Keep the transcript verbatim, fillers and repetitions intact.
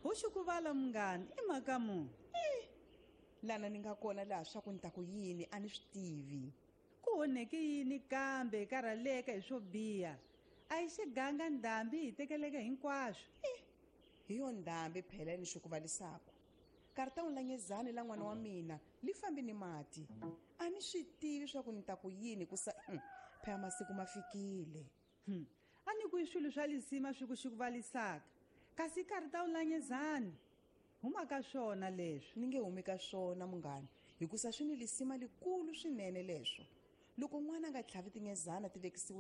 u xikuvala munghani i mhaka muni? lana ni nga kona laha swa ku ni ta ku yini a ni swi tivi. Ku onheke yini kambe hi karhaleka hi swo biha? A hi xiganga ndhambi hi tekeleke hinkwaswo. Hi yo ndhambi phela ni xikuvalisako. Karata unlanyezani la n'wana wa mina li fambi ni mati. A ni swi tivi swa ku ni ta ku yini kusa phela masiku ma fikile. Hmm. A ni ku swilo swa lisima swi ku xikuvalisaka. Kasi karata unlanyezani huma ka swona leswi. Ni nge humi ka swona munghani hikusa swi ni lisima likulu swinene leswo. Loko n'wana a nga tlhavi tingezana ti vekisiwe